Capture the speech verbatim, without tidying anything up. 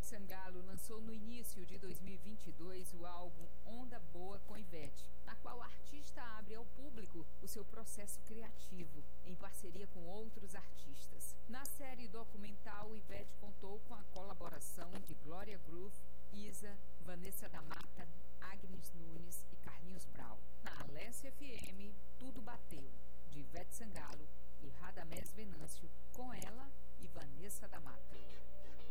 Sangalo lançou no início de dois mil e vinte e dois o álbum Onda Boa com Ivete, na qual o artista abre ao público o seu processo criativo, em parceria com outros artistas. Na série documental Ivete